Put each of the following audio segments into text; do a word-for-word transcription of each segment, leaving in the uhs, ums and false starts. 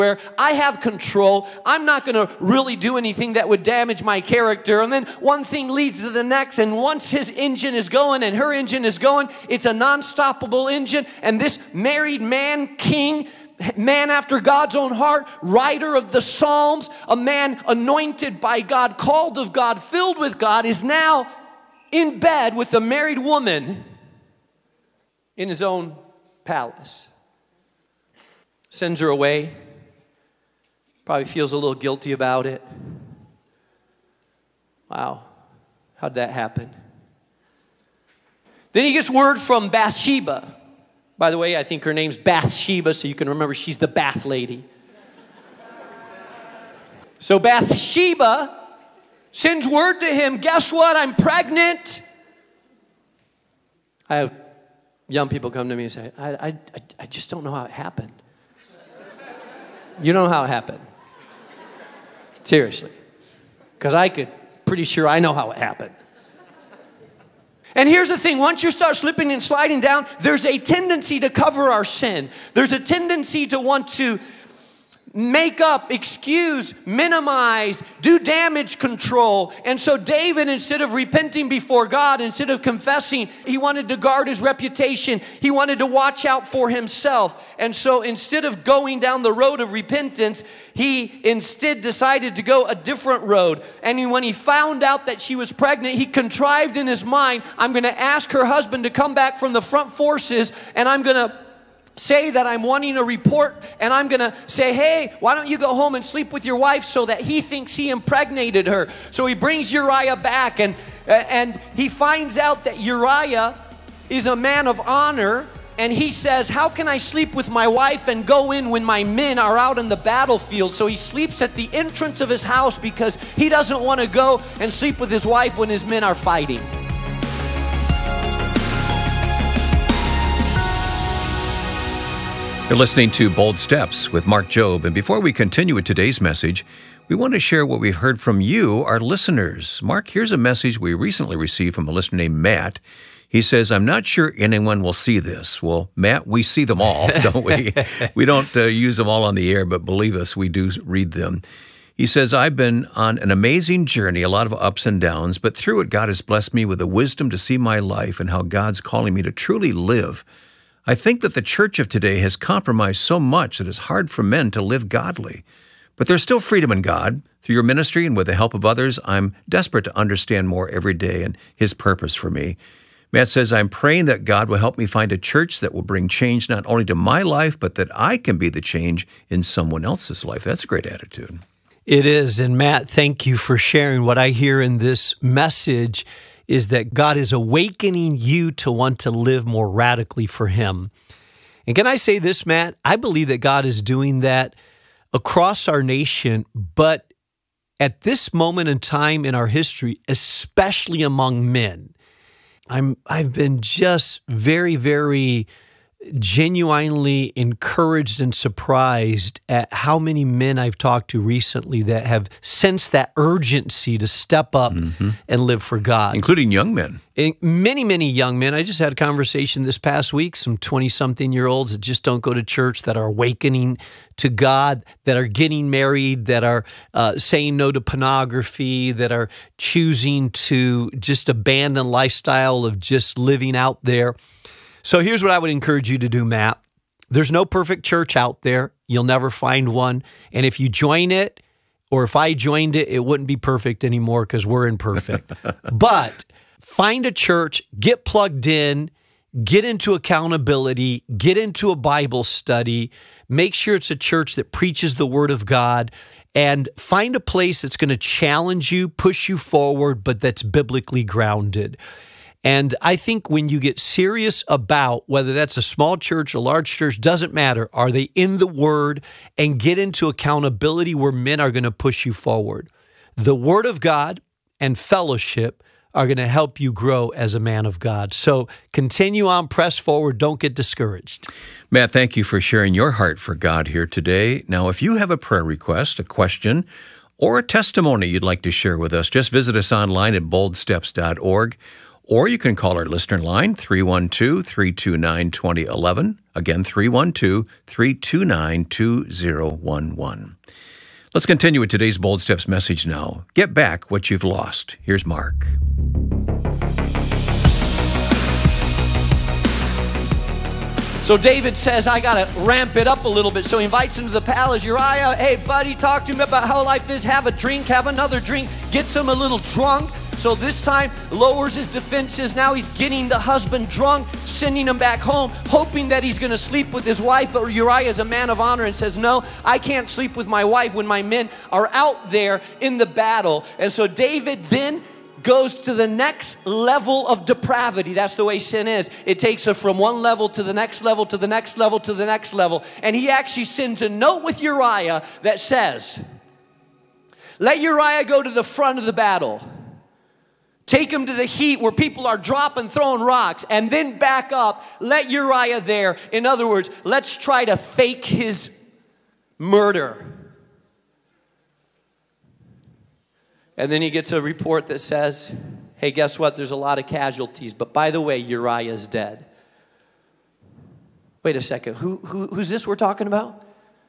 where I have control. I'm not going to really do anything that would damage my character. And then one thing leads to the next. And once his engine is going and her engine is going, it's a non-stoppable engine. And this married man, king, man after God's own heart, writer of the Psalms, a man anointed by God, called of God, filled with God, is now in bed with a married woman in his own palace. Sends her away. Probably feels a little guilty about it. Wow, how'd that happen? Then he gets word from Bathsheba. By the way, I think her name's Bathsheba, so you can remember she's the bath lady. So Bathsheba sends word to him, guess what, I'm pregnant. I have young people come to me and say, I, I, I just don't know how it happened. You don't know how it happened. Seriously. Because I could, pretty sure I know how it happened. And here's the thing, once you start slipping and sliding down, there's a tendency to cover our sin. There's a tendency to want to make up, excuse, minimize, do damage control. And so David, instead of repenting before God, instead of confessing, he wanted to guard his reputation. He wanted to watch out for himself. And so instead of going down the road of repentance, he instead decided to go a different road. And he, when he found out that she was pregnant, he contrived in his mind, I'm going to ask her husband to come back from the front forces, and I'm going to say that I'm wanting a report, and I'm going to say, hey, why don't you go home and sleep with your wife so that he thinks he impregnated her. So he brings Uriah back, and, and he finds out that Uriah is a man of honor, and he says, how can I sleep with my wife and go in when my men are out in the battlefield? So he sleeps at the entrance of his house because he doesn't want to go and sleep with his wife when his men are fighting. You're listening to Bold Steps with Mark Jobe, and before we continue with today's message, we want to share what we've heard from you, our listeners. Mark, here's a message we recently received from a listener named Matt. He says, I'm not sure anyone will see this. Well, Matt, we see them all, don't we? We don't uh, use them all on the air, but believe us, we do read them. He says, I've been on an amazing journey, a lot of ups and downs, but through it, God has blessed me with the wisdom to see my life and how God's calling me to truly live. I think that the church of today has compromised so much that it's hard for men to live godly. But there's still freedom in God. Through your ministry and with the help of others, I'm desperate to understand more every day and His purpose for me. Matt says, I'm praying that God will help me find a church that will bring change not only to my life, but that I can be the change in someone else's life. That's a great attitude. It is. And Matt, thank you for sharing. What I hear in this message is that God is awakening you to want to live more radically for Him. And can I say this, Matt? I believe that God is doing that across our nation, but at this moment in time in our history, especially among men. I'm, I've been just very, very genuinely encouraged and surprised at how many men I've talked to recently that have sensed that urgency to step up mm-hmm. and live for God. Including young men. And many, many young men. I just had a conversation this past week, some twenty-something-year-olds that just don't go to church, that are awakening to God, that are getting married, that are uh, saying no to pornography, that are choosing to just abandon lifestyle of just living out there. So here's what I would encourage you to do, Matt. There's no perfect church out there. You'll never find one. And if you join it, or if I joined it, it wouldn't be perfect anymore because we're imperfect. But find a church, get plugged in, get into accountability, get into a Bible study, make sure it's a church that preaches the Word of God, and find a place that's going to challenge you, push you forward, but that's biblically grounded. And I think when you get serious about whether that's a small church, a large church, doesn't matter. Are they in the Word? And get into accountability where men are going to push you forward. The Word of God and fellowship are going to help you grow as a man of God. So continue on, press forward, don't get discouraged. Matt, thank you for sharing your heart for God here today. Now, if you have a prayer request, a question, or a testimony you'd like to share with us, just visit us online at bold steps dot org. Or you can call our listener line, three one two, three two nine, two zero one one. Again, three one two, three two nine, two zero one one. Let's continue with today's Bold Steps message now. Get back what you've lost. Here's Mark. So David says, I got to ramp it up a little bit. So he invites him to the palace. Uriah, hey, buddy, talk to him about how life is. Have a drink, have another drink. Gets him a little drunk. So this time, lowers his defenses. Now he's getting the husband drunk, sending him back home, hoping that he's going to sleep with his wife. But Uriah is a man of honor and says, no, I can't sleep with my wife when my men are out there in the battle. And so David then goes to the next level of depravity. That's the way sin is. It takes her from one level to the next level, to the next level, to the next level. And he actually sends a note with Uriah that says, let Uriah go to the front of the battle. Take him to the heat where people are dropping, throwing rocks, and then back up. Let Uriah there. In other words, let's try to fake his murder. And then he gets a report that says, hey, guess what? There's a lot of casualties. But by the way, Uriah's dead. Wait a second. Who, who, who's this we're talking about?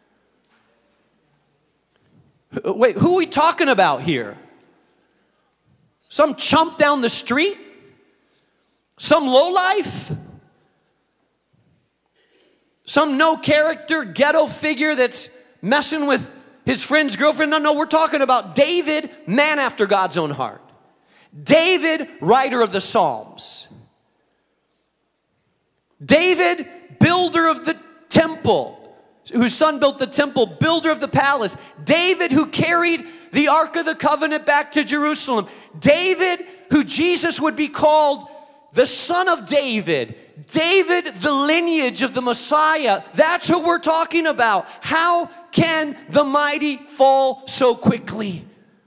Wait, who are we talking about here? Some chump down the street? Some lowlife? Some no-character ghetto figure that's messing with his friend's girlfriend? No, no, we're talking about David, man after God's own heart. David, writer of the Psalms. David, builder of the temple, whose son built the temple, builder of the palace. David, who carried the Ark of the Covenant back to Jerusalem. David, who Jesus would be called the son of David. David, the lineage of the Messiah. That's who we're talking about. How can the mighty fall so quickly?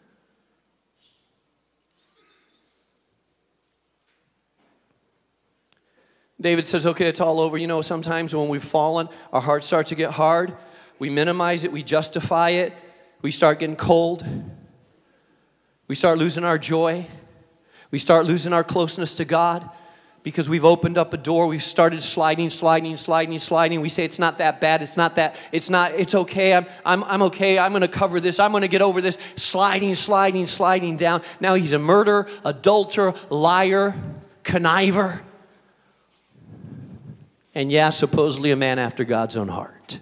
David says, okay, it's all over. You know, sometimes when we've fallen, our hearts start to get hard. We minimize it. We justify it. We start getting cold. We start losing our joy. We start losing our closeness to God because we've opened up a door. We've started sliding, sliding, sliding, sliding. We say it's not that bad. It's not that. It's not. It's okay. I'm. I'm. I'm okay. I'm going to cover this. I'm going to get over this. Sliding, sliding, sliding down. Now he's a murderer, adulterer, liar, conniver, and yeah, supposedly a man after God's own heart.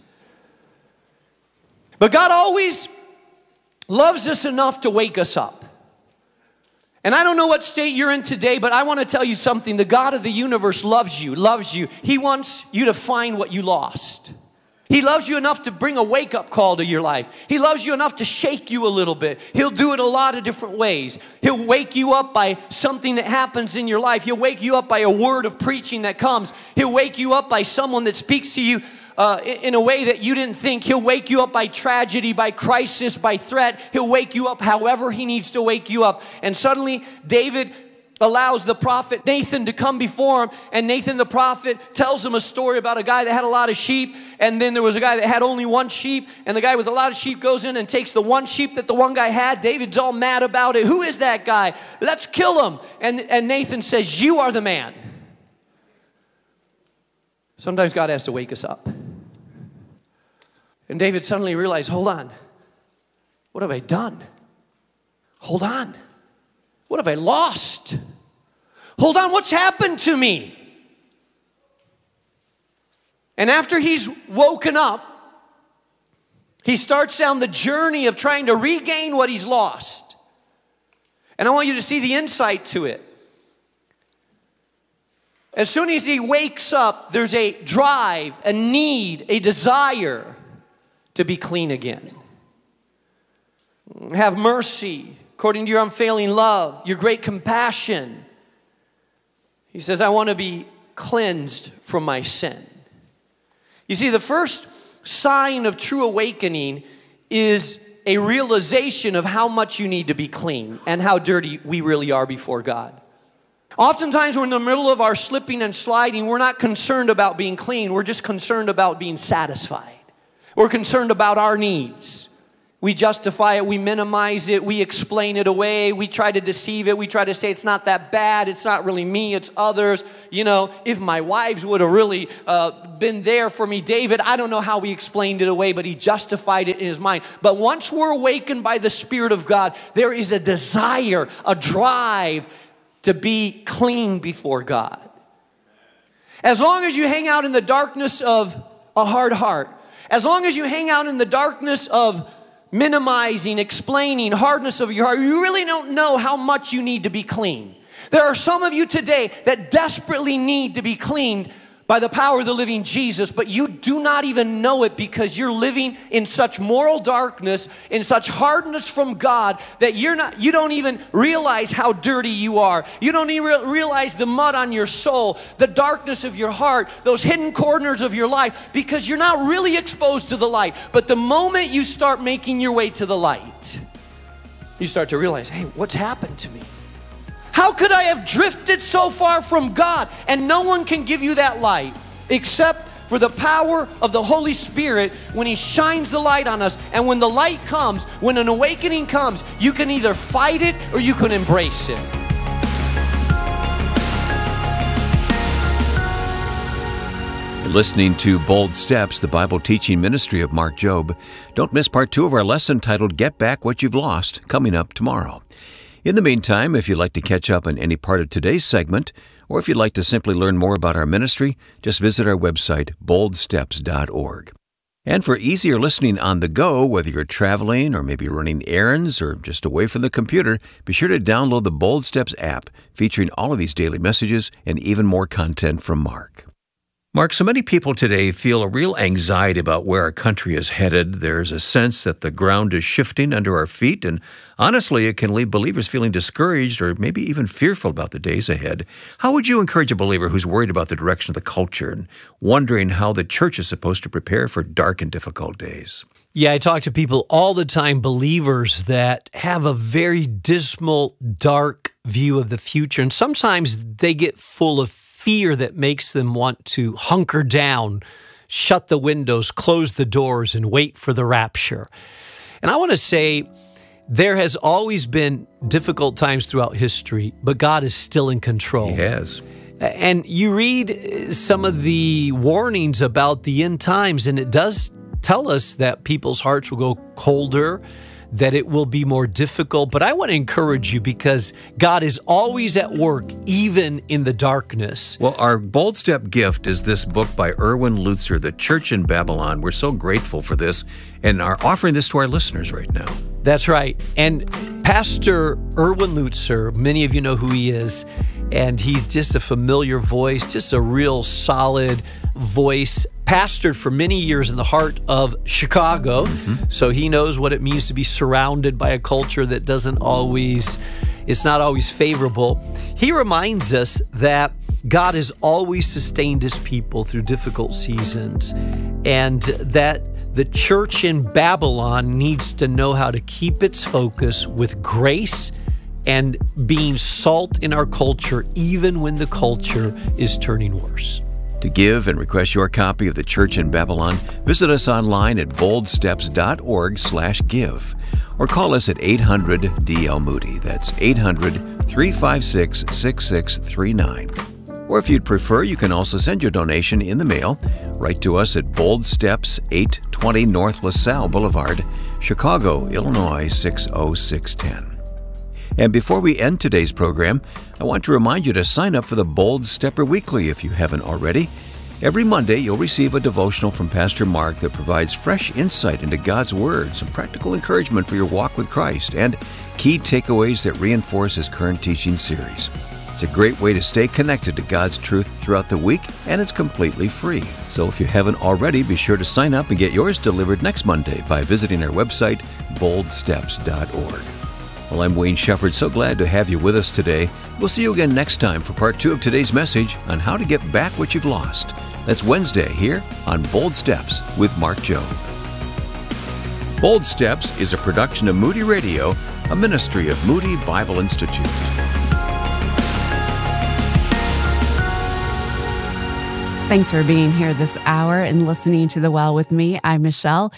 But God always loves us enough to wake us up. And I don't know what state you're in today, but I want to tell you something. The God of the universe loves you, loves you. He wants you to find what you lost. He loves you enough to bring a wake-up call to your life. He loves you enough to shake you a little bit. He'll do it a lot of different ways. He'll wake you up by something that happens in your life. He'll wake you up by a word of preaching that comes. He'll wake you up by someone that speaks to you Uh, in a way that you didn't think. He'll wake you up by tragedy, by crisis, by threat. He'll wake you up however he needs to wake you up. And suddenly, David allows the prophet Nathan to come before him. And Nathan the prophet tells him a story about a guy that had a lot of sheep. And then there was a guy that had only one sheep. And the guy with a lot of sheep goes in and takes the one sheep that the one guy had. David's all mad about it. Who is that guy? Let's kill him. And, and Nathan says, you are the man. Sometimes God has to wake us up. And David suddenly realized, hold on. What have I done? Hold on. What have I lost? Hold on, what's happened to me? And after he's woken up, he starts down the journey of trying to regain what he's lost. And I want you to see the insight to it. As soon as he wakes up, there's a drive, a need, a desire to be clean again. Have mercy according to your unfailing love, your great compassion. He says, I want to be cleansed from my sin. You see, the first sign of true awakening is a realization of how much you need to be clean and how dirty we really are before God. Oftentimes we're in the middle of our slipping and sliding. We're not concerned about being clean. We're just concerned about being satisfied. We're concerned about our needs. We justify it, we minimize it, we explain it away, we try to deceive it, we try to say it's not that bad, it's not really me, it's others. You know, if my wives would have really uh, been there for me, David, I don't know how he explained it away, but he justified it in his mind. But once we're awakened by the Spirit of God, there is a desire, a drive to be clean before God. As long as you hang out in the darkness of a hard heart, as long as you hang out in the darkness of minimizing, explaining, hardness of your heart, you really don't know how much you need to be clean. There are some of you today that desperately need to be cleaned by the power of the living Jesus, but you do not even know it because you're living in such moral darkness, in such hardness from God, that you're not, you don't even realize how dirty you are. You don't even realize the mud on your soul, the darkness of your heart, those hidden corners of your life, because you're not really exposed to the light. But the moment you start making your way to the light, you start to realize, hey, what's happened to me? How could I have drifted so far from God? And no one can give you that light except for the power of the Holy Spirit when He shines the light on us. And when the light comes, when an awakening comes, you can either fight it or you can embrace it. You're listening to Bold Steps, the Bible teaching ministry of Mark Jobe. Don't miss part two of our lesson titled Get Back What You've Lost, coming up tomorrow. In the meantime, if you'd like to catch up on any part of today's segment, or if you'd like to simply learn more about our ministry, just visit our website, bold steps dot org. And for easier listening on the go, whether you're traveling or maybe running errands or just away from the computer, be sure to download the Bold Steps app, featuring all of these daily messages and even more content from Mark. Mark, so many people today feel a real anxiety about where our country is headed. There's a sense that the ground is shifting under our feet, and honestly, it can leave believers feeling discouraged or maybe even fearful about the days ahead. How would you encourage a believer who's worried about the direction of the culture and wondering how the church is supposed to prepare for dark and difficult days? Yeah, I talk to people all the time, believers that have a very dismal, dark view of the future, and sometimes they get full of fear that makes them want to hunker down, shut the windows, close the doors, and wait for the rapture. And I want to say there has always been difficult times throughout history, but God is still in control. He has. And you read some of the warnings about the end times, and it does tell us that people's hearts will go colder, that it will be more difficult. But I want to encourage you because God is always at work, even in the darkness. Well, our Bold Step gift is this book by Erwin Lutzer, The Church in Babylon. We're so grateful for this and are offering this to our listeners right now. That's right. And Pastor Erwin Lutzer, many of you know who he is, and he's just a familiar voice, just a real solid voice. Pastored for many years in the heart of Chicago, mm-hmm. so he knows what it means to be surrounded by a culture that doesn't always, it's not always favorable. He reminds us that God has always sustained His people through difficult seasons, and that the church in Babylon needs to know how to keep its focus with grace and being salt in our culture, even when the culture is turning worse. To give and request your copy of The Church in Babylon, visit us online at bold steps dot org slash give or call us at eight hundred D L Moody. That's eight hundred, three five six, six six three nine. Or if you'd prefer, you can also send your donation in the mail. Write to us at Bold Steps, eight twenty North LaSalle Boulevard, Chicago, Illinois six oh six one zero. And before we end today's program, I want to remind you to sign up for the Bold Stepper Weekly if you haven't already. Every Monday, you'll receive a devotional from Pastor Mark that provides fresh insight into God's Word, some practical encouragement for your walk with Christ, and key takeaways that reinforce his current teaching series. It's a great way to stay connected to God's truth throughout the week, and it's completely free. So if you haven't already, be sure to sign up and get yours delivered next Monday by visiting our website, bold steps dot org. Well, I'm Wayne Shepherd, so glad to have you with us today. We'll see you again next time for part two of today's message on how to get back what you've lost. That's Wednesday here on Bold Steps with Mark Jobe. Bold Steps is a production of Moody Radio, a ministry of Moody Bible Institute. Thanks for being here this hour and listening to The Well with me. I'm Michelle.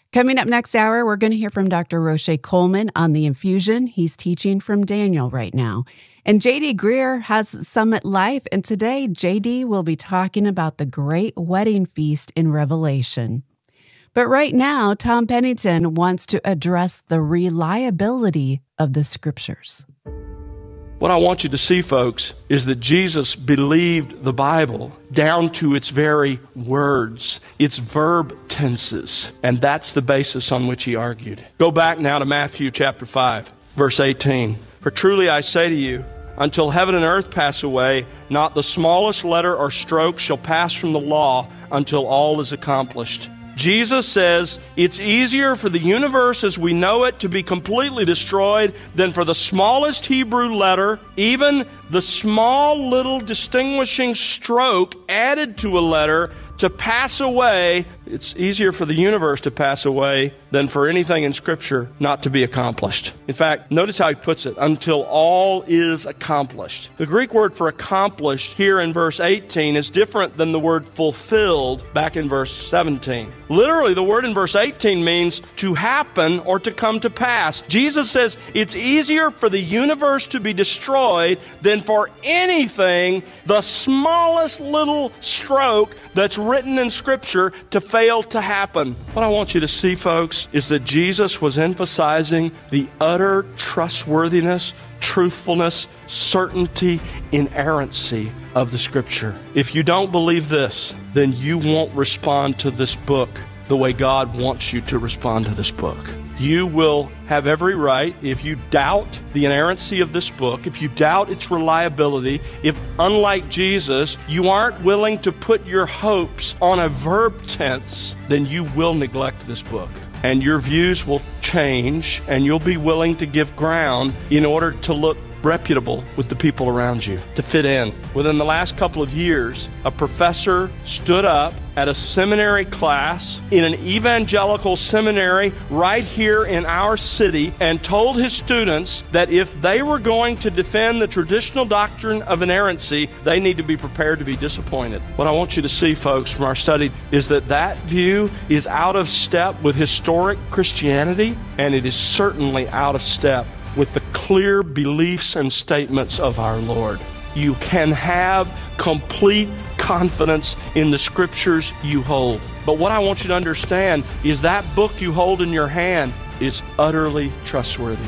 Coming up next hour, we're going to hear from Doctor Roche Coleman on the infusion. He's teaching from Daniel right now. And J D Greear has Summit Life, and today J D will be talking about the great wedding feast in Revelation. But right now, Tom Pennington wants to address the reliability of the Scriptures. What I want you to see, folks, is that Jesus believed the Bible down to its very words, its verb tenses, and that's the basis on which he argued. Go back now to Matthew chapter five, verse eighteen. For truly I say to you, until heaven and earth pass away, not the smallest letter or stroke shall pass from the law until all is accomplished. Jesus says it's easier for the universe as we know it to be completely destroyed than for the smallest Hebrew letter, even the small little distinguishing stroke added to a letter, to pass away. It's easier for the universe to pass away than for anything in Scripture not to be accomplished. In fact, notice how he puts it, until all is accomplished. The Greek word for accomplished here in verse eighteen is different than the word fulfilled back in verse seventeen. Literally, the word in verse eighteen means to happen or to come to pass. Jesus says it's easier for the universe to be destroyed than for anything, the smallest little stroke that's written in Scripture, to fail to happen. What I want you to see, folks, is that Jesus was emphasizing the utter trustworthiness, truthfulness, certainty, inerrancy of the Scripture. If you don't believe this, then you won't respond to this book the way God wants you to respond to this book. You will have every right, if you doubt the inerrancy of this book, if you doubt its reliability, if, unlike Jesus, you aren't willing to put your hopes on a verb tense, then you will neglect this book. And your views will change, and you'll be willing to give ground in order to look reputable with the people around you, to fit in. Within the last couple of years, a professor stood up at a seminary class in an evangelical seminary right here in our city and told his students that if they were going to defend the traditional doctrine of inerrancy, they need to be prepared to be disappointed. What I want you to see, folks, from our study is that that view is out of step with historic Christianity, and it is certainly out of step with the clear beliefs and statements of our Lord. You can have complete confidence in the Scriptures you hold. But what I want you to understand is that book you hold in your hand is utterly trustworthy.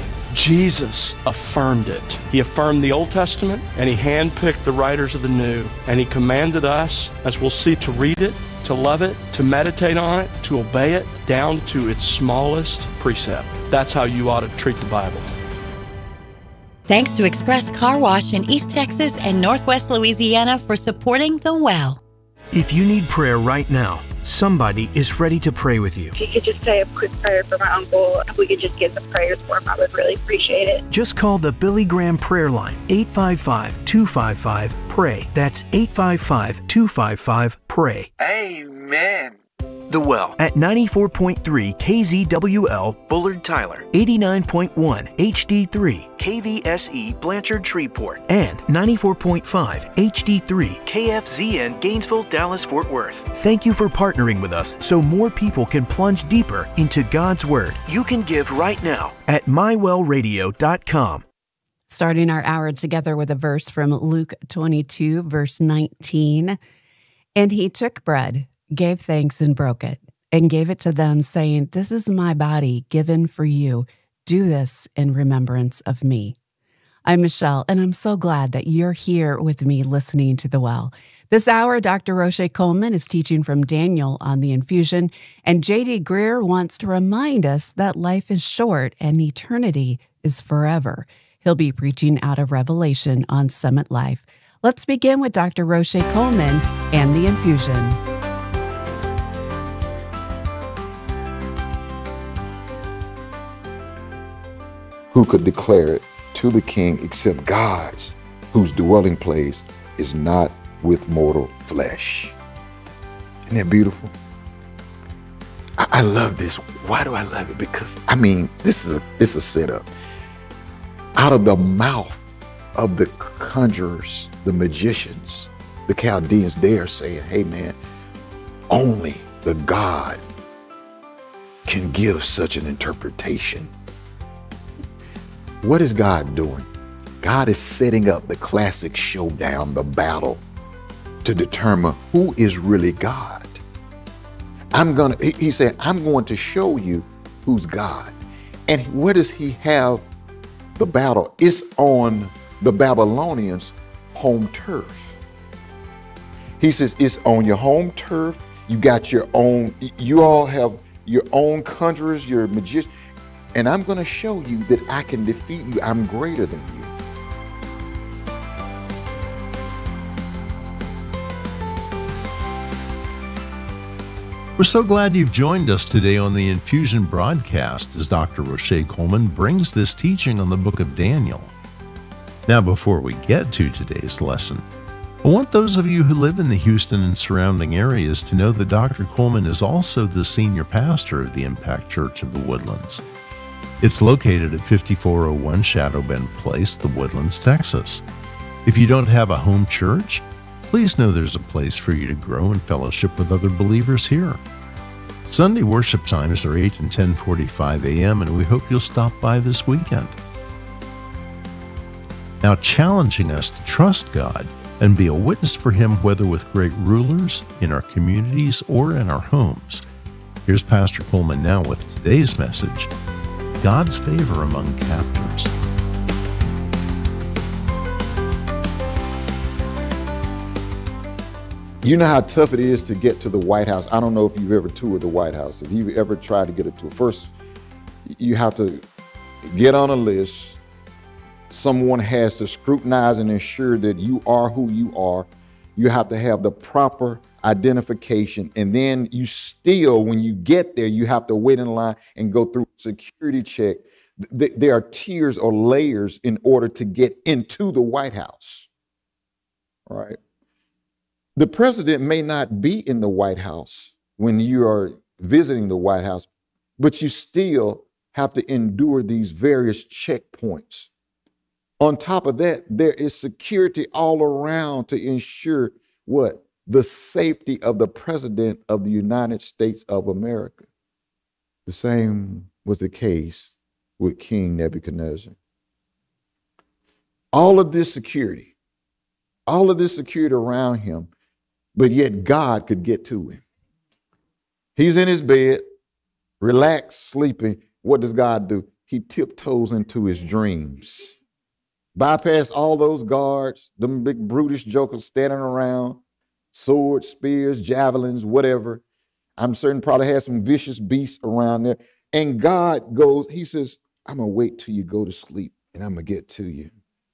Jesus affirmed it. He affirmed the Old Testament, and he handpicked the writers of the New. And he commanded us, as we'll see, to read it, to love it, to meditate on it, to obey it, down to its smallest precept. That's how you ought to treat the Bible. Thanks to Express Car Wash in East Texas and Northwest Louisiana for supporting The Well. If you need prayer right now, somebody is ready to pray with you. If you could just say a quick prayer for my uncle, if we could just get some prayers for him, I would really appreciate it. Just call the Billy Graham prayer line, eight five five, two five five, PRAY. That's eight five five, two five five, PRAY. Amen. The Well at ninety-four point three K Z W L Bullard Tyler, eighty-nine point one H D three K V S E Blanchard Shreveport, and ninety-four point five H D three K F Z N Gainesville, Dallas, Fort Worth. Thank you for partnering with us so more people can plunge deeper into God's Word. You can give right now at my well radio dot com. Starting our hour together with a verse from Luke twenty-two, verse nineteen. And he took bread, gave thanks, and broke it, and gave it to them, saying, "This is my body given for you. Do this in remembrance of me." I'm Michelle, and I'm so glad that you're here with me listening to The Well. This hour, Doctor Roche Coleman is teaching from Daniel on the infusion, and J D Greear wants to remind us that life is short and eternity is forever. He'll be preaching out of Revelation on Summit Life. Let's begin with Doctor Roche Coleman and the infusion. Who could declare it to the king except God's, whose dwelling place is not with mortal flesh? Isn't that beautiful? I, I love this. Why do I love it? Because, I mean, this is a, this is a setup. Out of the mouth of the conjurers, the magicians, the Chaldeans, they are saying, hey man, only the God can give such an interpretation. What is God doing? God is setting up the classic showdown, the battle, to determine who is really God. I'm gonna, he, he said, I'm going to show you who's God. And where does he have the battle? It's on the Babylonians' home turf. He says, it's on your home turf. You got your own, you all have your own conjurers, your magicians, and I'm going to show you that I can defeat you. I'm greater than you. We're so glad you've joined us today on the Infusion broadcast as Doctor Roche Coleman brings this teaching on the book of Daniel. Now, before we get to today's lesson, I want those of you who live in the Houston and surrounding areas to know that Doctor Coleman is also the senior pastor of the Impact Church of the Woodlands. It's located at fifty-four oh one Shadow Bend Place, The Woodlands, Texas. If you don't have a home church, please know there's a place for you to grow and fellowship with other believers here. Sunday worship times are eight and ten forty-five a.m., and we hope you'll stop by this weekend. Now, challenging us to trust God and be a witness for Him, whether with great rulers, in our communities, or in our homes. Here's Pastor Coleman now with today's message, God's Favor Among Captors. You know how tough it is to get to the White House. I don't know if you've ever toured the White House. If you've ever tried to get a tour, first you have to get on a list. Someone has to scrutinize and ensure that you are who you are. You have to have the proper identification. And then you still, when you get there, you have to wait in line and go through security check. There are tiers or layers in order to get into the White House. All right. The president may not be in the White House when you are visiting the White House, but you still have to endure these various checkpoints. On top of that, there is security all around to ensure what? The safety of the president of the United States of America. The same was the case with King Nebuchadnezzar. All of this security, all of this security around him, but yet God could get to him. He's in his bed, relaxed, sleeping. What does God do? He tiptoes into his dreams. Bypass all those guards, them big brutish jokers standing around, swords, spears, javelins, whatever. I'm certain probably had some vicious beasts around there. And God goes, he says, I'm going to wait till you go to sleep and I'm going to get to you.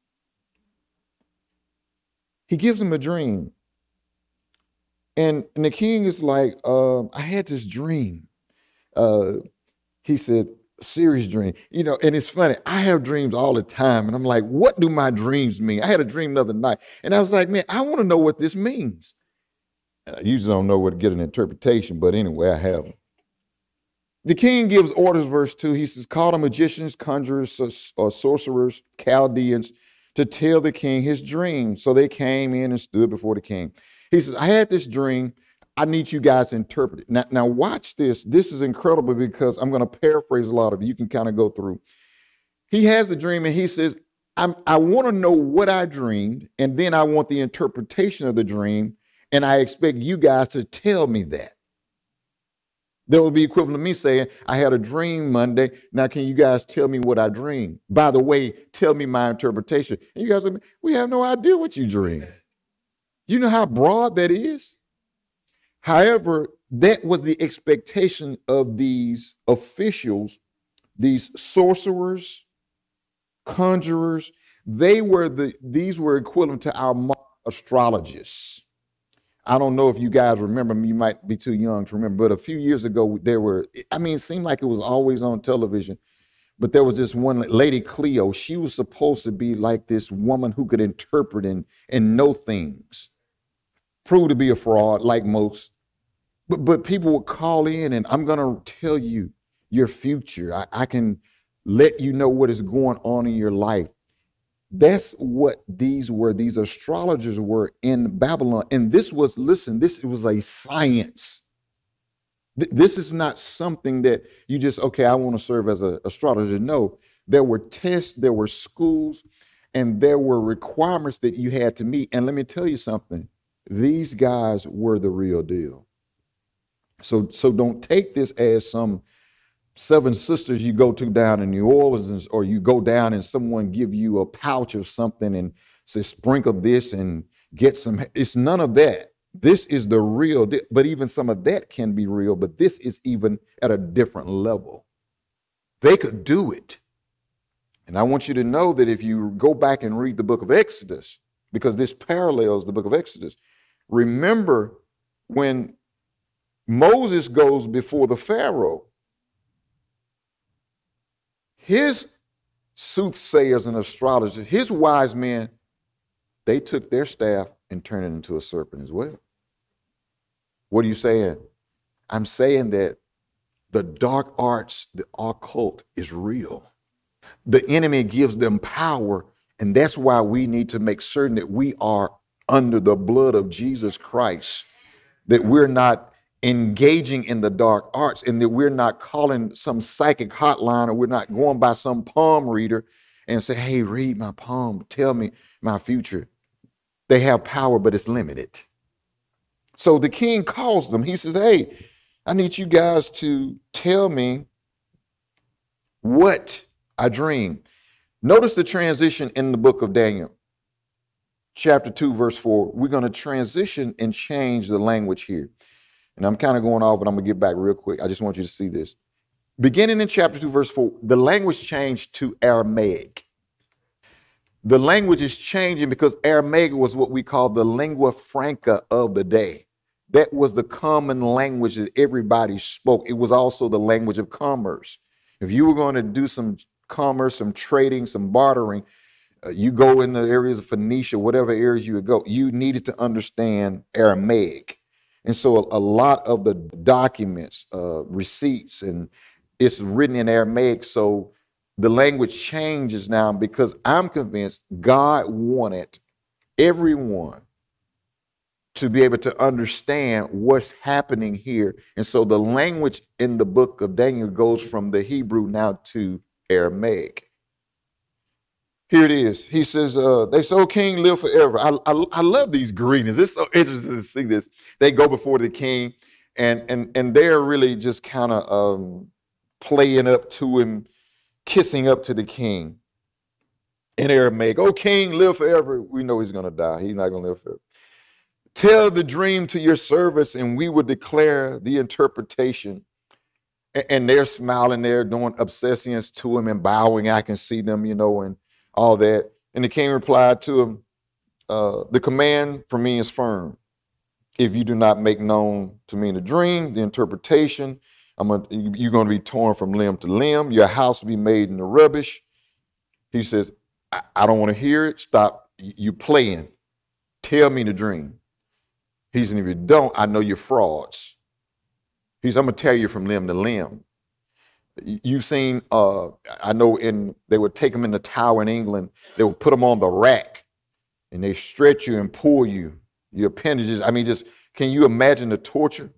He gives him a dream. And, and the king is like, uh, I had this dream. Uh, he said, serious dream, you know, and it's funny. I have dreams all the time. And I'm like, what do my dreams mean? I had a dream the other night and I was like, man, I want to know what this means. I usually don't know where to get an interpretation, but anyway, I have them. The king gives orders, verse two. He says, call the magicians, conjurers, uh, sorcerers, Chaldeans to tell the king his dream. So they came in and stood before the king. He says, I had this dream. I need you guys to interpret it. Now, now watch this. This is incredible because I'm going to paraphrase a lot of it. You can kind of go through. He has a dream and he says, I'm, I want to know what I dreamed, and then I want the interpretation of the dream, and I expect you guys to tell me that. That would be equivalent to me saying, I had a dream Monday. Now, can you guys tell me what I dreamed? By the way, tell me my interpretation. And you guys say, we have no idea what you dreamed. You know how broad that is? However, that was the expectation of these officials, these sorcerers, conjurers. They were the, these were equivalent to our astrologists. I don't know if you guys remember, you might be too young to remember, but a few years ago, there were, I mean, it seemed like it was always on television, but there was this one lady, Cleo. She was supposed to be like this woman who could interpret and, and know things. Proved to be a fraud, like most. But, but people would call in and I'm going to tell you your future. I, I can let you know what is going on in your life. That's what these were. These astrologers were in Babylon. And this was, listen, this was a science. Th- this is not something that you just, okay, I want to serve as an astrologer. No, there were tests, there were schools, and there were requirements that you had to meet. And let me tell you something, these guys were the real deal. So, so don't take this as some Seven Sisters you go to down in New Orleans, or you go down and someone give you a pouch of something and say, sprinkle this and get some. It's none of that. This is the real deal. But even some of that can be real, but this is even at a different level. They could do it. And I want you to know that if you go back and read the book of Exodus, because this parallels the book of Exodus, remember when Moses goes before the Pharaoh, his soothsayers and astrologers, his wise men, they took their staff and turned it into a serpent as well. What are you saying? I'm saying that the dark arts, the occult is real. The enemy gives them power, and that's why we need to make certain that we are under the blood of Jesus Christ, that we're not engaging in the dark arts, and that we're not calling some psychic hotline, or we're not going by some palm reader and say, hey, read my palm, tell me my future. They have power, but it's limited. So the king calls them. He says, hey, I need you guys to tell me what I dream. Notice the transition in the book of Daniel, chapter two, verse four. We're going to transition and change the language here. And I'm kind of going off, but I'm going to get back real quick. I just want you to see this. Beginning in chapter two, verse four, the language changed to Aramaic. The language is changing because Aramaic was what we call the lingua franca of the day. That was the common language that everybody spoke. It was also the language of commerce. If you were going to do some commerce, some trading, some bartering, uh, you go in the areas of Phoenicia, whatever areas you would go, you needed to understand Aramaic. And so a, a lot of the documents, uh, receipts, and it's written in Aramaic. So the language changes now, because I'm convinced God wanted everyone to be able to understand what's happening here. And so the language in the book of Daniel goes from the Hebrew now to Aramaic. Here it is. He says, uh, they say, oh, king, live forever. I, I, I love these greetings. It's so interesting to see this. They go before the king, and, and, and they're really just kind of um, playing up to him, kissing up to the king in Aramaic. Oh, king, live forever. We know he's going to die. He's not going to live forever. Tell the dream to your servants, and we will declare the interpretation. And they're smiling, they're doing obseisance to him and bowing. I can see them, you know, and all that. And the king replied to him, uh, the command for me is firm. If you do not make known to me the dream, the interpretation, I'm gonna, you're going to be torn from limb to limb. Your house will be made into rubbish. He says, I, I don't want to hear it. Stop. You playing. Tell me the dream. He said, if you don't, I know you're frauds. He said, I'm going to tear you from limb to limb. You've seen, uh, I know in, they would take them in the Tower in England. They would put them on the rack, and they stretch you and pull you, your appendages. I mean, just, can you imagine the torture?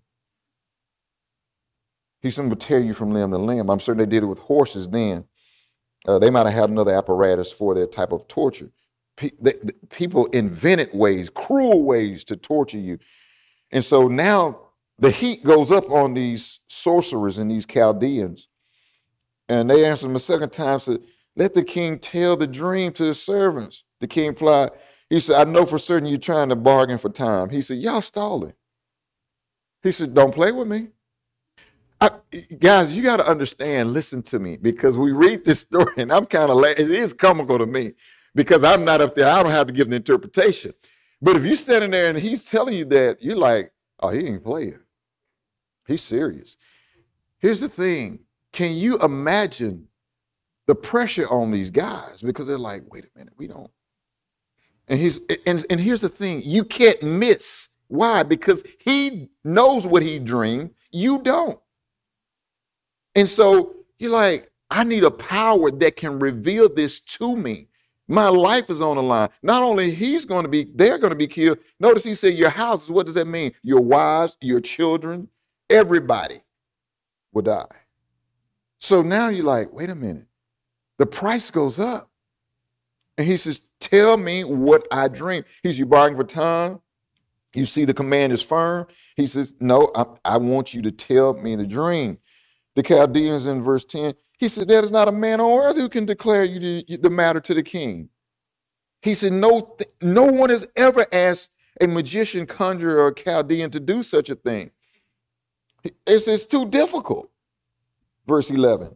He said, I'm going to tear you from limb to limb. I'm certain they did it with horses then. Uh, they might have had another apparatus for that type of torture. Pe- they, the, people invented ways, cruel ways to torture you. And so now the heat goes up on these sorcerers and these Chaldeans. And they answered him a second time, said, let the king tell the dream to his servants. The king replied, he said, I know for certain you're trying to bargain for time. He said, y'all stalling. He said, don't play with me. I, guys, you got to understand, listen to me, because we read this story and I'm kind of, la- it is comical to me because I'm not up there. I don't have to give an interpretation. But if you're standing there and he's telling you that, you're like, oh, he ain't playing. He's serious. Here's the thing. Can you imagine the pressure on these guys? Because they're like, wait a minute, we don't. And he's and, and here's the thing. You can't miss. Why? Because he knows what he dreamed. You don't. And so you're like, I need a power that can reveal this to me. My life is on the line. Not only he's going to be, they're going to be killed. Notice he said your houses. What does that mean? Your wives, your children, everybody. will die. So now you're like, wait a minute. The price goes up. And he says, tell me what I dream. He says, you bargaining for time? You see the command is firm? He says, no, I, I want you to tell me the dream. The Chaldeans in verse ten, he said, there is not a man on earth who can declare you the, the matter to the king. He said, no, th- no one has ever asked a magician, conjurer, or a Chaldean to do such a thing. It's, it's too difficult. Verse eleven,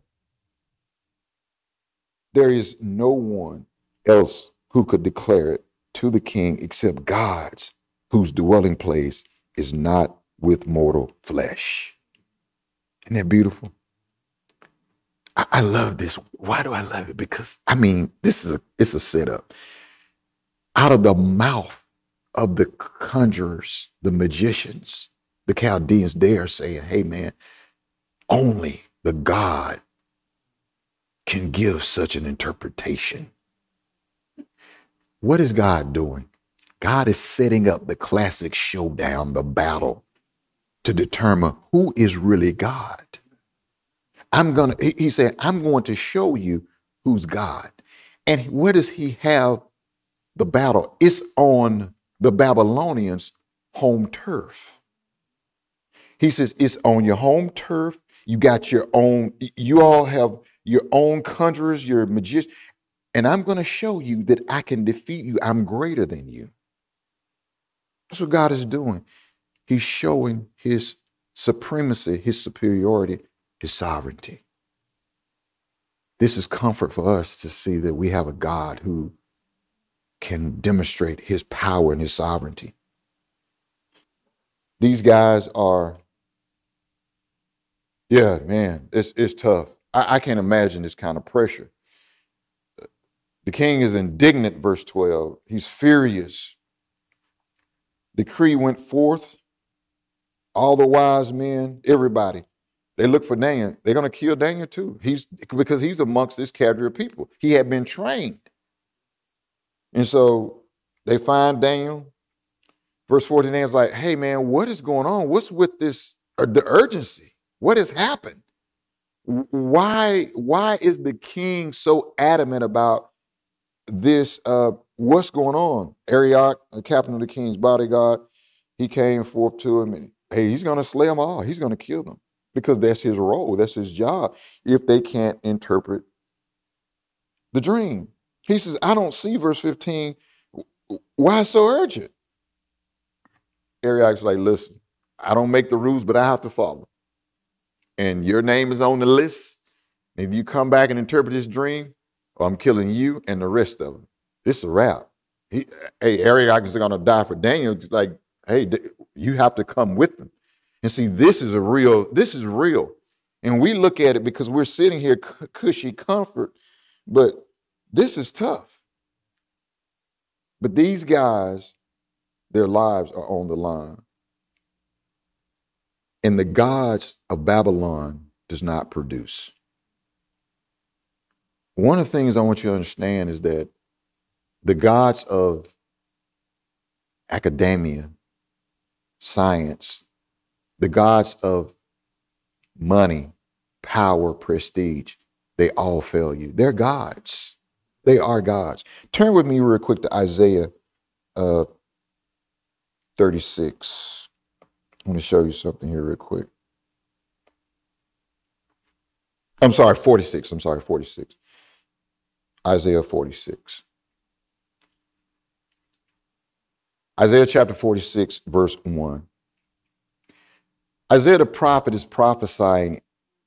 there is no one else who could declare it to the king except God's, whose dwelling place is not with mortal flesh. Isn't that beautiful? I, I love this. Why do I love it? Because, I mean, this is a, it's a setup. Out of the mouth of the conjurers, the magicians, the Chaldeans, they are saying, hey, man, only the God can give such an interpretation. What is God doing? God is setting up the classic showdown, the battle, to determine who is really God. I'm gonna, he, he said, I'm going to show you who's God. And where does he have the battle? It's on the Babylonians' home turf. He says, it's on your home turf. You got your own, you all have your own conjurers, your magicians, and I'm going to show you that I can defeat you. I'm greater than you. That's what God is doing. He's showing his supremacy, his superiority, his sovereignty. This is comfort for us to see that we have a God who can demonstrate his power and his sovereignty. These guys are, yeah, man, it's, it's tough. I, I can't imagine this kind of pressure. The king is indignant, verse twelve. He's furious. Decree went forth. All the wise men, everybody, they look for Daniel. They're going to kill Daniel too. He's because he's amongst this cadre of people. He had been trained. And so they find Daniel. Verse fourteen, Daniel's like, hey man, what is going on? What's with this, uh, the urgency? What has happened? Why, why is the king so adamant about this? Uh, what's going on? Arioch, the captain of the king's bodyguard, he came forth to him and, hey, he's going to slay them all. He's going to kill them because that's his role. That's his job if they can't interpret the dream. He says, I don't see, verse fifteen, why so urgent? Arioch's like, listen, I don't make the rules, but I have to follow. And your name is on the list. If you come back and interpret this dream, I'm killing you and the rest of them. This is a wrap. He, hey, Arioch is going to die for Daniel. It's like, hey, you have to come with them. And see, this is a real, this is real. And we look at it because we're sitting here cushy comfort, but this is tough. But these guys, their lives are on the line. And the gods of Babylon does not produce. One of the things I want you to understand is that the gods of academia, science, the gods of money, power, prestige, they all fail you. They're gods. They are gods. Turn with me real quick to Isaiah uh, thirty-six. I want to show you something here real quick. I'm sorry, forty-six. I'm sorry, forty-six. Isaiah forty-six. Isaiah chapter forty-six, verse one. Isaiah the prophet is prophesying,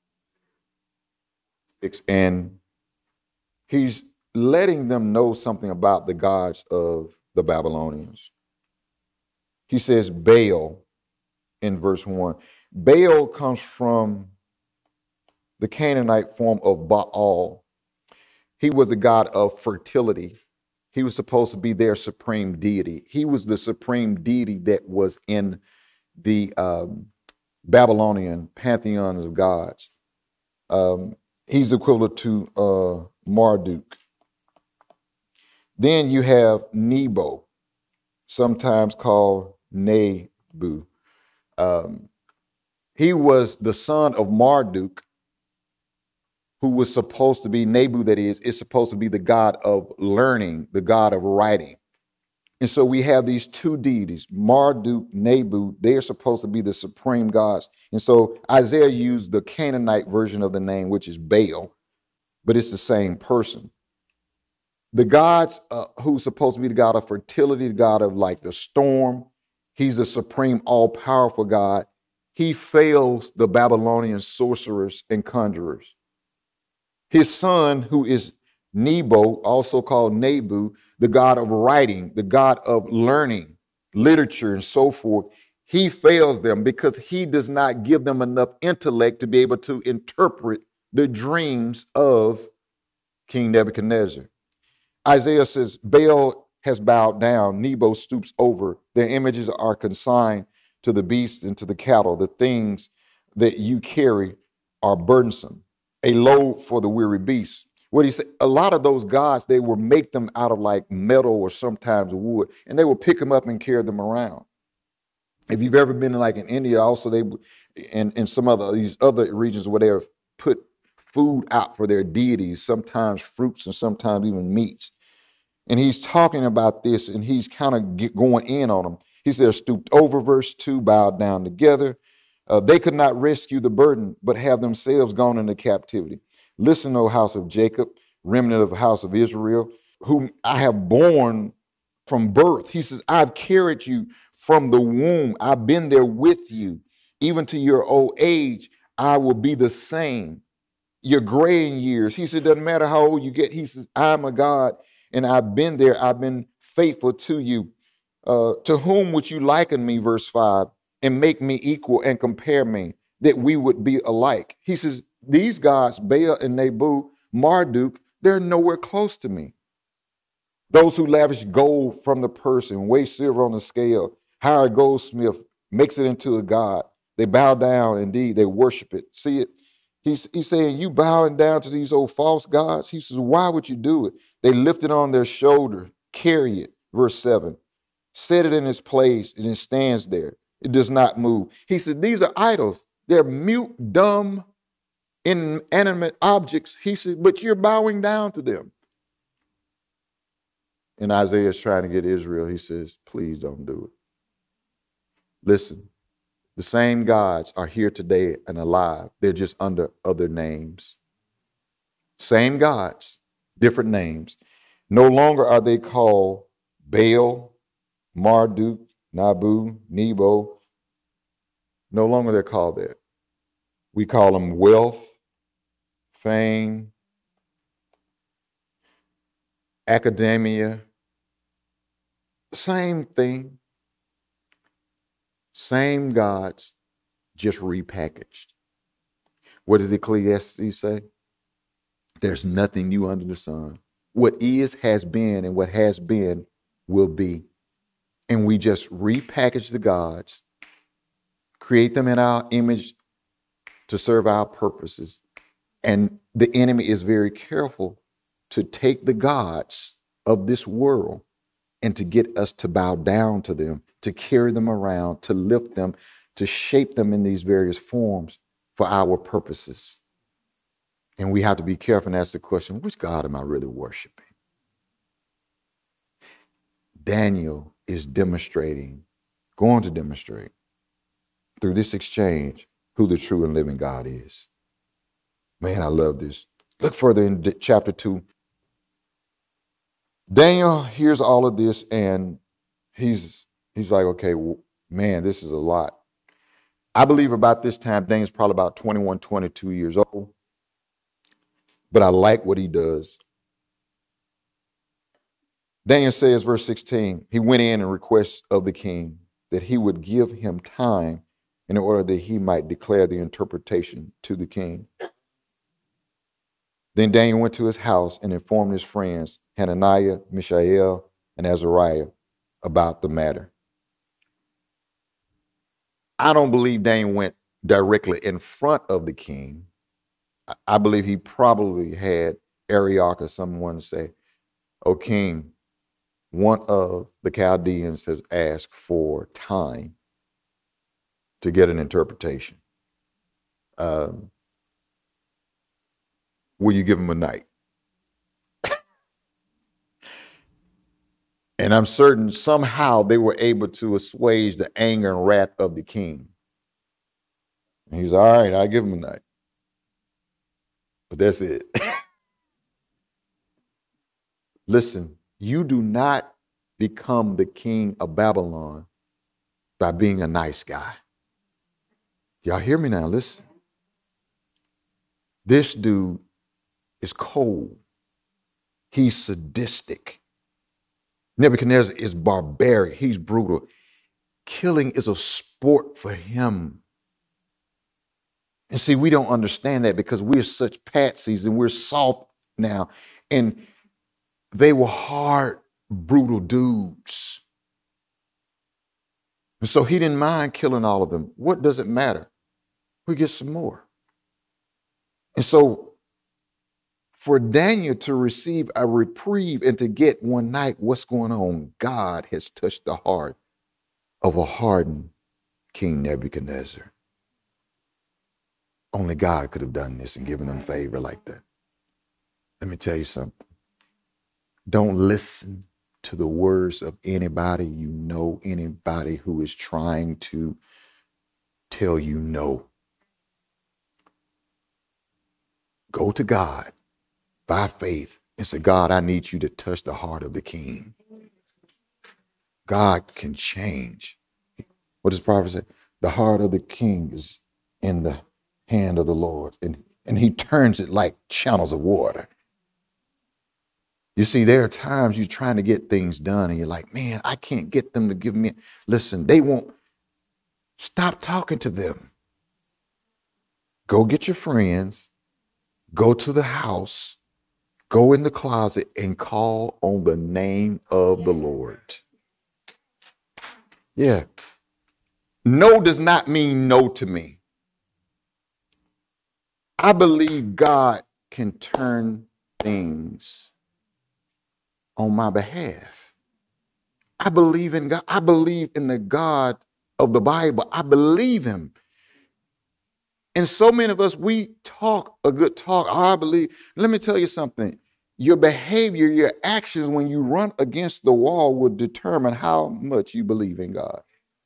and he's letting them know something about the gods of the Babylonians. He says Baal in verse one. Baal comes from the Canaanite form of Baal. He was a god of fertility. He was supposed to be their supreme deity. He was the supreme deity that was in the um, Babylonian pantheons of gods. Um, he's equivalent to uh, Marduk. Then you have Nebo, sometimes called Nebu. Um, He was the son of Marduk, who was supposed to be, Nebu that is, is supposed to be the god of learning, the god of writing. And so we have these two deities, Marduk, Nebu. They are supposed to be the supreme gods. And so Isaiah used the Canaanite version of the name, which is Baal, but it's the same person. The gods uh, who's supposed to be the god of fertility, the god of like the storm. He's the supreme, all-powerful God. He fails the Babylonian sorcerers and conjurers. His son, who is Nebo, also called Nebu, the god of writing, the god of learning, literature, and so forth, he fails them because he does not give them enough intellect to be able to interpret the dreams of King Nebuchadnezzar. Isaiah says, Baal has bowed down, Nebo stoops over. Their images are consigned to the beasts and to the cattle. The things that you carry are burdensome, a load for the weary beast. What he said, a lot of those gods, they would make them out of like metal or sometimes wood, and they would pick them up and carry them around. If you've ever been like in India, also they, and in some other these other regions where they have put food out for their deities, sometimes fruits and sometimes even meats. And he's talking about this, and he's kind of going in on them. He said, stooped over, verse two, bowed down together. Uh, they could not rescue the burden, but have themselves gone into captivity. Listen, O house of Jacob, remnant of the house of Israel, whom I have borne from birth. He says, I've carried you from the womb. I've been there with you. Even to your old age, I will be the same. Your graying years. He said, doesn't matter how old you get. He says, I'm a God, and I've been there. I've been faithful to you. Uh, to whom would you liken me, verse five, and make me equal and compare me, that we would be alike? He says, these gods, Baal and Nebu, Marduk, they're nowhere close to me. Those who lavish gold from the purse and weigh silver on the scale, hire a goldsmith, makes it into a god. They bow down, indeed, they worship it. See it? He's, he's saying, you bowing down to these old false gods? He says, why would you do it? They lift it on their shoulder, carry it, verse seven, set it in its place, and it stands there. It does not move. He says, these are idols. They're mute, dumb, inanimate objects. He said, but you're bowing down to them. And Isaiah is trying to get Israel. He says, please don't do it. Listen, the same gods are here today and alive. They're just under other names. Same gods, different names. No longer are they called Baal, Marduk, Nabu, Nebo. No longer they're called that. We call them wealth, fame, academia. Same thing. Same gods, just repackaged. What does Ecclesiastes say? There's nothing new under the sun. What is has been, and what has been will be. And we just repackage the gods, create them in our image to serve our purposes. And the enemy is very careful to take the gods of this world and to get us to bow down to them, to carry them around, to lift them, to shape them in these various forms for our purposes. And we have to be careful and ask the question, which God am I really worshiping? Daniel is demonstrating, going to demonstrate through this exchange who the true and living God is. Man, I love this. Look further in chapter two. Daniel hears all of this, and he's he's like, okay, well, man, this is a lot. I believe about this time, Daniel's probably about twenty-one, twenty-two years old. But I like what he does. Daniel says, verse sixteen, he went in and requests of the king that he would give him time in order that he might declare the interpretation to the king. Then Daniel went to his house and informed his friends, Hananiah, Mishael, and Azariah, about the matter. I don't believe Daniel went directly in front of the king. I believe he probably had Arioch or someone say, O king, one of the Chaldeans has asked for time to get an interpretation. um, will you give him a night? And I'm certain somehow they were able to assuage the anger and wrath of the king. And he's all right, I'll give him a night. But that's it. Listen, you do not become the king of Babylon by being a nice guy. Y'all hear me now? Listen. This dude is cold. He's sadistic. Nebuchadnezzar is barbaric. He's brutal. Killing is a sport for him. And see, we don't understand that because we're such patsies and we're soft now. And they were hard, brutal dudes. And so he didn't mind killing all of them. What does it matter? We get some more. And so for Daniel to receive a reprieve and to get one night, what's going on? God has touched the heart of a hardened King Nebuchadnezzar. Only God could have done this and given them favor like that. Let me tell you something. Don't listen to the words of anybody you know, anybody who is trying to tell you no. Go to God by faith and say, God, I need you to touch the heart of the king. God can change. What does the prophet say? The heart of the king is in the hand of the Lord, and, and he turns it like channels of water. You see, there are times you're trying to get things done and you're like, man, I can't get them to give me. Listen, they won't. Stop talking to them. Go get your friends. Go to the house. Go in the closet and call on the name of the Lord. Yeah. No does not mean no to me. I believe God can turn things on my behalf. I believe in God. I believe in the God of the Bible. I believe him. And so many of us, we talk a good talk. Oh, I believe. Let me tell you something. Your behavior, your actions when you run against the wall will determine how much you believe in God.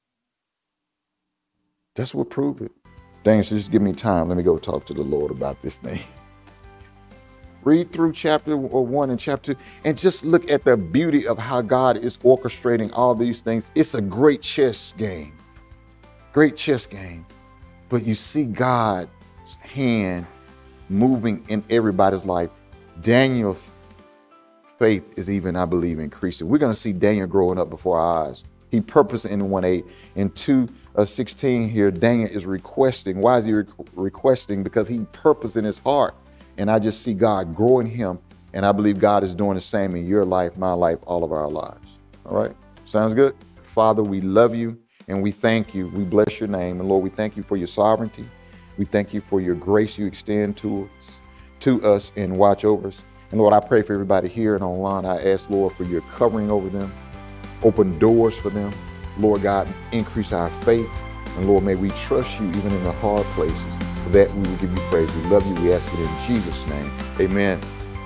That's what proved it. Dang, so just give me time. Let me go talk to the Lord about this thing. Read through chapter one and chapter two and just look at the beauty of how God is orchestrating all these things. It's a great chess game. Great chess game. But you see God's hand moving in everybody's life. Daniel's faith is even, I believe, increasing. We're going to see Daniel growing up before our eyes. He purposed in one eight. In two sixteen here, Daniel is requesting. Why is he re- requesting? Because he purposed in his heart. And I just see God growing him. And I believe God is doing the same in your life, my life, all of our lives. All right? Sounds good? Father, we love you and we thank you. We bless your name. And Lord, we thank you for your sovereignty. We thank you for your grace you extend to us, to us and watch over us. And Lord, I pray for everybody here and online. I ask, Lord, for your covering over them. Open doors for them. Lord God, increase our faith. And Lord, may we trust you even in the hard places. For that, we will give you praise. We love you. We ask it in Jesus' name. Amen.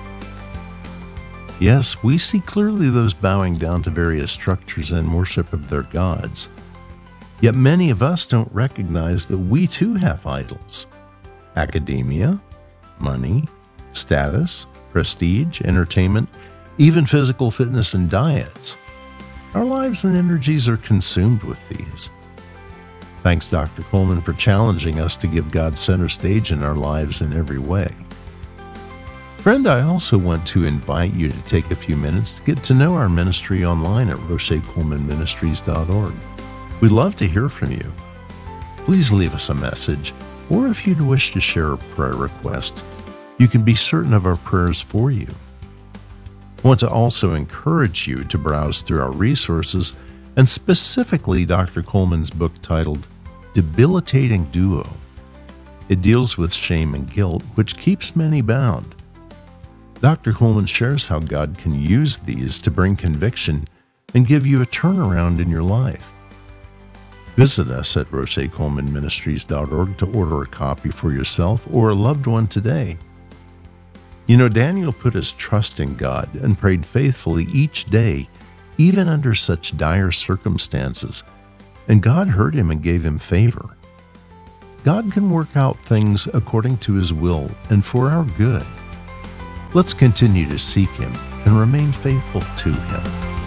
Yes, we see clearly those bowing down to various structures in worship of their gods. Yet many of us don't recognize that we too have idols. Academia, money, status, prestige, entertainment, even physical fitness and diets. Our lives and energies are consumed with these. Thanks, Doctor Coleman, for challenging us to give God center stage in our lives in every way. Friend, I also want to invite you to take a few minutes to get to know our ministry online at roche coleman ministries dot org. We'd love to hear from you. Please leave us a message, or if you'd wish to share a prayer request, you can be certain of our prayers for you. I want to also encourage you to browse through our resources, and specifically Doctor Coleman's book titled Debilitating Duo. It deals with shame and guilt, which keeps many bound. Doctor Coleman shares how God can use these to bring conviction and give you a turnaround in your life. Visit us at roche coleman ministries dot org to order a copy for yourself or a loved one today. You know, Daniel put his trust in God and prayed faithfully each day, even under such dire circumstances, and God heard him and gave him favor. God can work out things according to his will and for our good. Let's continue to seek him and remain faithful to him.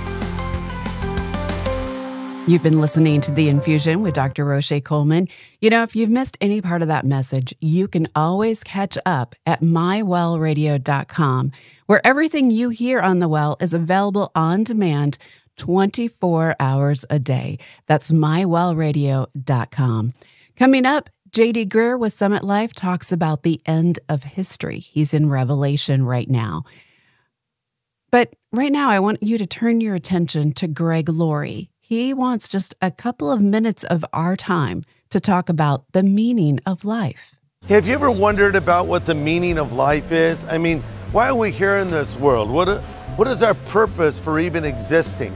You've been listening to The Infusion with Doctor Roche Coleman. You know, if you've missed any part of that message, you can always catch up at my well radio dot com, where everything you hear on The Well is available on demand twenty-four hours a day. That's my well radio dot com. Coming up, J D Greear with Summit Life talks about the end of history. He's in Revelation right now. But right now, I want you to turn your attention to Greg Laurie. He wants just a couple of minutes of our time to talk about the meaning of life. Have you ever wondered about what the meaning of life is? I mean, why are we here in this world? What, what is our purpose for even existing?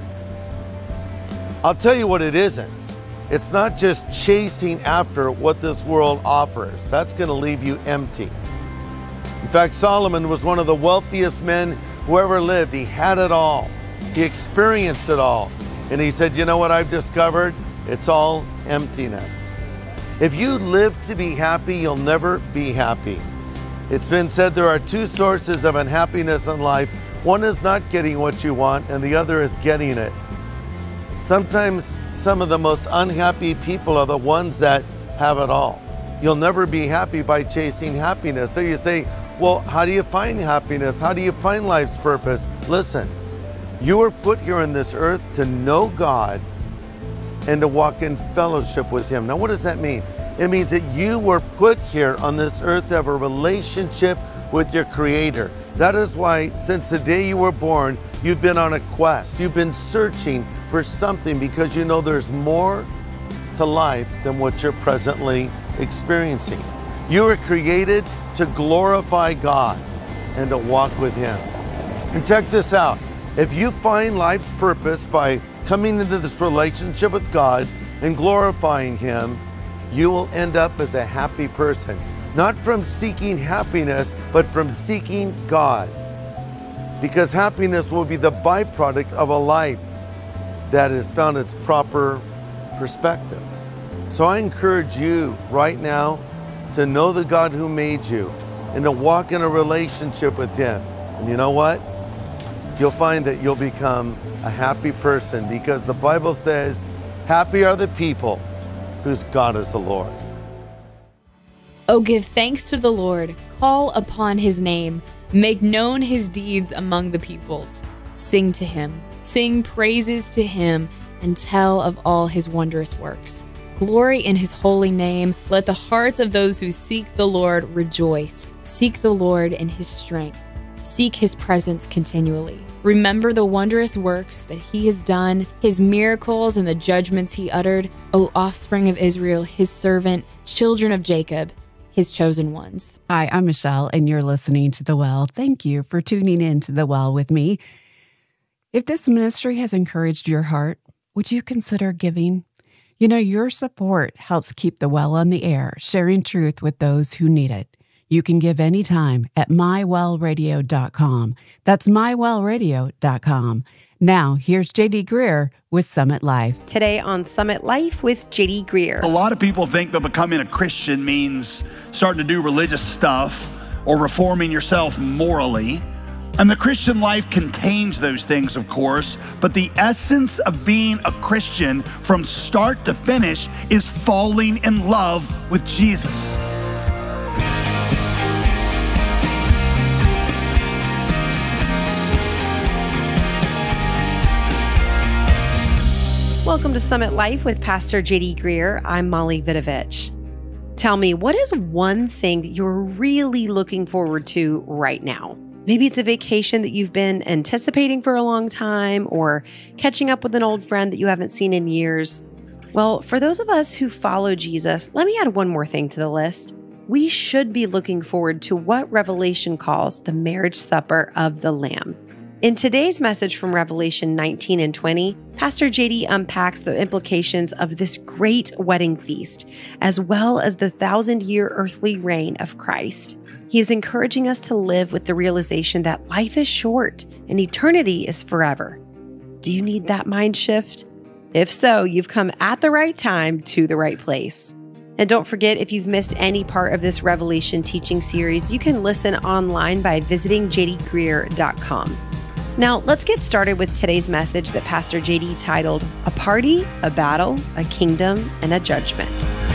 I'll tell you what it isn't. It's not just chasing after what this world offers. That's going to leave you empty. In fact, Solomon was one of the wealthiest men who ever lived. He had it all. He experienced it all. And he said, you know what I've discovered? It's all emptiness. If you live to be happy, you'll never be happy. It's been said there are two sources of unhappiness in life. One is not getting what you want, and the other is getting it. Sometimes some of the most unhappy people are the ones that have it all. You'll never be happy by chasing happiness. So you say, well, how do you find happiness? How do you find life's purpose? Listen. You were put here on this earth to know God and to walk in fellowship with him. Now, what does that mean? It means that you were put here on this earth to have a relationship with your Creator. That is why, since the day you were born, you've been on a quest. You've been searching for something because you know there's more to life than what you're presently experiencing. You were created to glorify God and to walk with him. And check this out. If you find life's purpose by coming into this relationship with God and glorifying him, you will end up as a happy person. Not from seeking happiness, but from seeking God. Because happiness will be the byproduct of a life that has found its proper perspective. So I encourage you right now to know the God who made you and to walk in a relationship with him. And you know what? You'll find that you'll become a happy person because the Bible says, happy are the people whose God is the Lord. Oh, give thanks to the Lord, call upon his name, make known his deeds among the peoples. Sing to him, sing praises to him, and tell of all his wondrous works. Glory in his holy name. Let the hearts of those who seek the Lord rejoice. Seek the Lord in his strength. Seek his presence continually. Remember the wondrous works that he has done, his miracles and the judgments he uttered, O offspring of Israel, his servant, children of Jacob, his chosen ones. Hi, I'm Michelle, and you're listening to The Well. Thank you for tuning in to The Well with me. If this ministry has encouraged your heart, would you consider giving? You know, your support helps keep The Well on the air, sharing truth with those who need it. You can give anytime at my well radio dot com. That's my well radio dot com. Now, here's J D Greear with Summit Life. Today on Summit Life with J D Greear. A lot of people think that becoming a Christian means starting to do religious stuff or reforming yourself morally. And the Christian life contains those things, of course, but the essence of being a Christian from start to finish is falling in love with Jesus. Welcome to Summit Life with Pastor J D Greear. I'm Molly Vidovich. Tell me, what is one thing that you're really looking forward to right now? Maybe it's a vacation that you've been anticipating for a long time, or catching up with an old friend that you haven't seen in years. Well, for those of us who follow Jesus, let me add one more thing to the list. We should be looking forward to what Revelation calls the marriage supper of the Lamb. In today's message from Revelation nineteen and twenty, Pastor J D unpacks the implications of this great wedding feast, as well as the thousand-year earthly reign of Christ. He is encouraging us to live with the realization that life is short and eternity is forever. Do you need that mind shift? If so, you've come at the right time to the right place. And don't forget, if you've missed any part of this Revelation teaching series, you can listen online by visiting j d greer dot com. Now, let's get started with today's message that Pastor J D titled, A Party, a Battle, a Kingdom, and a Judgment.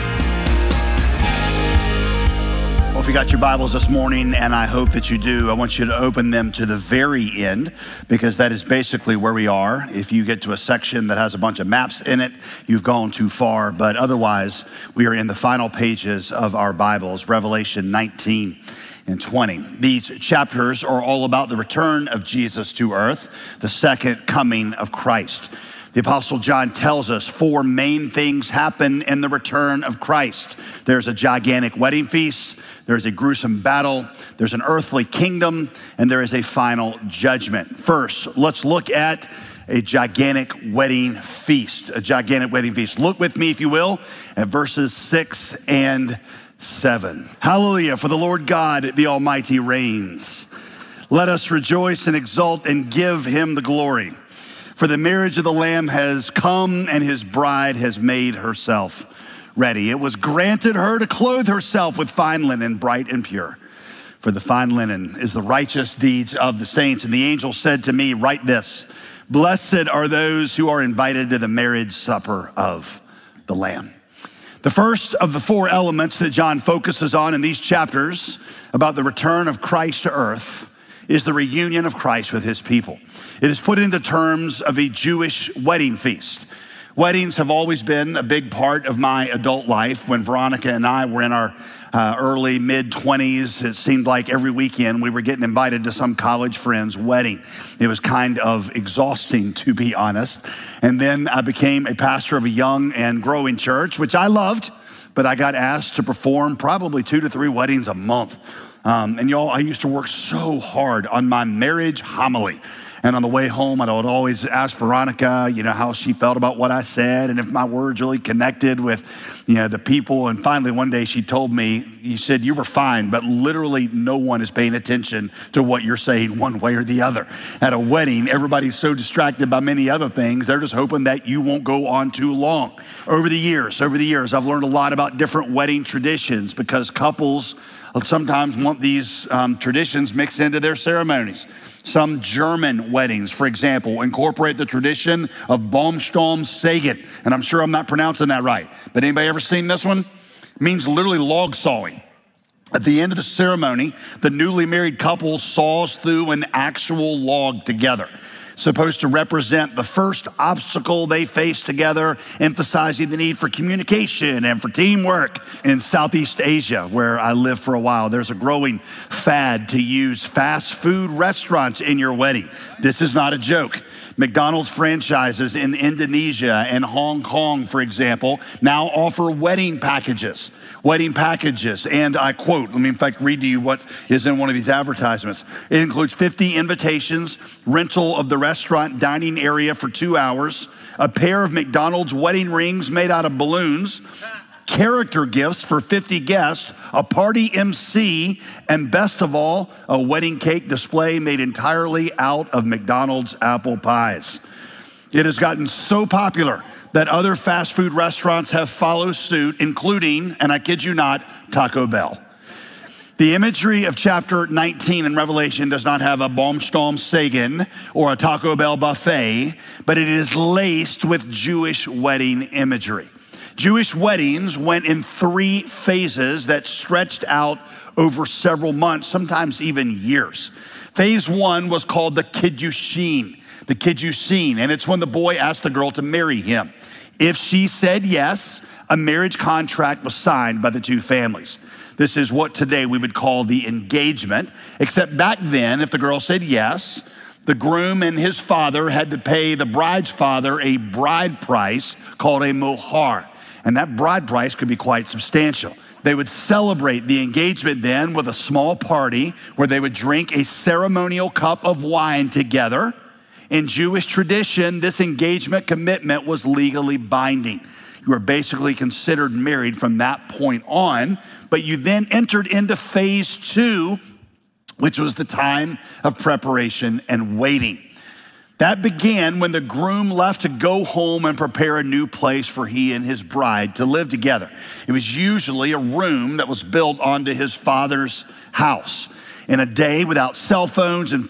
Well, if you got your Bibles this morning, and I hope that you do, I want you to open them to the very end, because that is basically where we are. If you get to a section that has a bunch of maps in it, you've gone too far. But otherwise, we are in the final pages of our Bibles, Revelation nineteen and twenty. These chapters are all about the return of Jesus to earth, the second coming of Christ. The Apostle John tells us four main things happen in the return of Christ. There's a gigantic wedding feast, there's a gruesome battle, there's an earthly kingdom, and there is a final judgment. First, let's look at a gigantic wedding feast, a gigantic wedding feast. Look with me, if you will, at verses six and seven. Hallelujah, for the Lord God, the Almighty reigns. Let us rejoice and exult and give him the glory. For the marriage of the Lamb has come and his bride has made herself ready. It was granted her to clothe herself with fine linen, bright and pure. For the fine linen is the righteous deeds of the saints. And the angel said to me, write this, blessed are those who are invited to the marriage supper of the Lamb. The first of the four elements that John focuses on in these chapters about the return of Christ to earth is the reunion of Christ with his people. It is put into terms of a Jewish wedding feast. Weddings have always been a big part of my adult life. When Veronica and I were in our uh, early, mid-twenties, it seemed like every weekend we were getting invited to some college friend's wedding. It was kind of exhausting, to be honest. And then I became a pastor of a young and growing church, which I loved, but I got asked to perform probably two to three weddings a month. Um, and y'all, I used to work so hard on my marriage homily. And on the way home, I would always ask Veronica, you know, how she felt about what I said and if my words really connected with, you know, the people. And finally, one day she told me, you said, you were fine, but literally no one is paying attention to what you're saying one way or the other. At a wedding, everybody's so distracted by many other things. They're just hoping that you won't go on too long. Over the years, over the years, I've learned a lot about different wedding traditions because couples sometimes want these um, traditions mixed into their ceremonies. Some German weddings, for example, incorporate the tradition of Baumstamm-Sägen. And I'm sure I'm not pronouncing that right. But anybody ever seen this one? It means literally log sawing. At the end of the ceremony, the newly married couple saws through an actual log together, supposed to represent the first obstacle they face together, emphasizing the need for communication and for teamwork. In Southeast Asia, where I lived for a while, there's a growing fad to use fast food restaurants in your wedding. This is not a joke. McDonald's franchises in Indonesia and Hong Kong, for example, now offer wedding packages. Wedding packages, and I quote, let me in fact read to you what is in one of these advertisements. It includes fifty invitations, rental of the restaurant dining area for two hours, a pair of McDonald's wedding rings made out of balloons, character gifts for fifty guests, a party M C, and best of all, a wedding cake display made entirely out of McDonald's apple pies. It has gotten so popular that other fast food restaurants have followed suit, including, and I kid you not, Taco Bell. The imagery of chapter nineteen in Revelation does not have a Baumstamm-Sägen or a Taco Bell buffet, but it is laced with Jewish wedding imagery. Jewish weddings went in three phases that stretched out over several months, sometimes even years. Phase one was called the Kiddushin, the Kiddushin, and it's when the boy asked the girl to marry him. If she said yes, a marriage contract was signed by the two families. This is what today we would call the engagement, except back then, if the girl said yes, the groom and his father had to pay the bride's father a bride price called a mohar. And that bride price could be quite substantial. They would celebrate the engagement then with a small party where they would drink a ceremonial cup of wine together. In Jewish tradition, this engagement commitment was legally binding. You were basically considered married from that point on, but you then entered into phase two, which was the time of preparation and waiting. That began when the groom left to go home and prepare a new place for he and his bride to live together. It was usually a room that was built onto his father's house. In a day without cell phones and